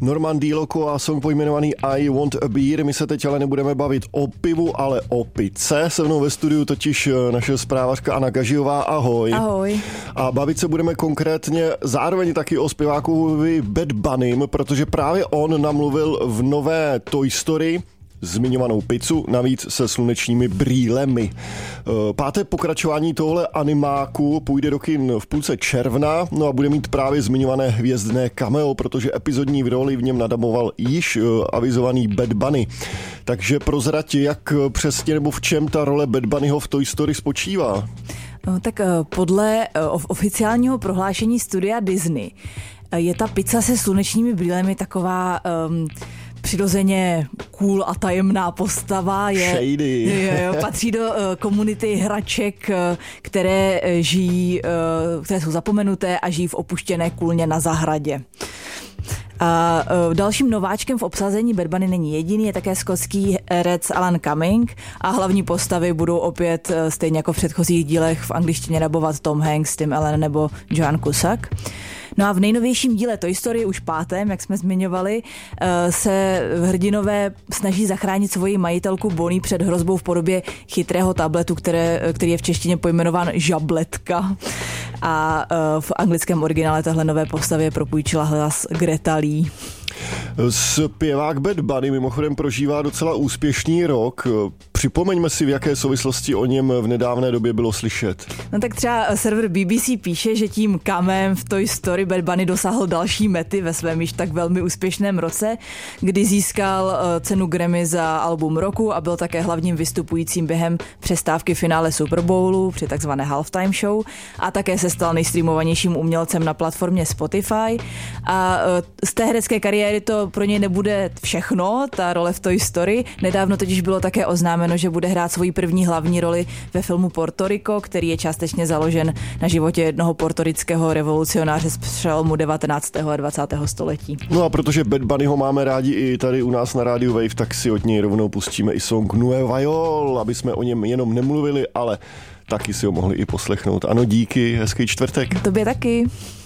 Norman D. Loco a song pojmenovaný I Want a Beer. My se teď ale nebudeme bavit o pivu, ale o pice. Se mnou ve studiu totiž naše zprávařka Anna Gažijová. Ahoj. Ahoj. A bavit se budeme konkrétně zároveň taky o zpěvákovi Bad Bunnym, protože právě on namluvil v nové Toy Story zmiňovanou pizzu, navíc se slunečními brýlemi. Páté pokračování tohle animáku půjde do kin v půlce června, no a bude mít právě zmiňované hvězdné cameo, protože epizodní roli v něm nadaboval již avizovaný Bad Bunny. Takže prozrať, jak přesně nebo v čem ta role Bad Bunnyho v Toy Story spočívá? No, tak podle oficiálního prohlášení studia Disney je ta pizza se slunečními brýlemi taková přirozeně cool a tajemná postava. Patří do komunity hraček, které jsou zapomenuté a žijí v opuštěné kůlně na zahradě. A dalším nováčkem v obsazení Bad Bunny není jediný, je také skotský herec Alan Cumming a hlavní postavy budou opět stejně jako v předchozích dílech v angličtině dabovat Tom Hanks, Tim Allen nebo Joan Cusack. No a v nejnovějším díle Toy Story, už pátém, jak jsme zmiňovali, se hrdinové snaží zachránit svoji majitelku Bonnie před hrozbou v podobě chytrého tabletu, který je v češtině pojmenován žabletka. A v anglickém originále tahle nové postavě propůjčila hlas Greta Lee. Zpěvák Bad Bunny mimochodem prožívá docela úspěšný rok. Připomeňme si, v jaké souvislosti o něm v nedávné době bylo slyšet. No tak třeba server BBC píše, že tím kamem v Toy Story Bad Bunny dosáhl další mety ve svém již tak velmi úspěšném roce, kdy získal cenu Grammy za album roku a byl také hlavním vystupujícím během přestávky finále Super Bowlu při takzvané halftime show a také se stal nejstreamovanějším umělcem na platformě Spotify. A z té herecké kariéry to pro něj nebude všechno, ta role v Toy Story. Nedávno totiž bylo také oznámeno, že bude hrát svoji první hlavní roli ve filmu Puerto Rico, který je částečně založen na životě jednoho portorického revolucionáře z přelomu 19. a 20. století. No a protože Bad Bunnyho máme rádi i tady u nás na rádiu Wave, tak si od něj rovnou pustíme i song Nueva York, aby jsme o něm jenom nemluvili, ale taky si ho mohli i poslechnout. Ano, díky, hezký čtvrtek. Tobě taky.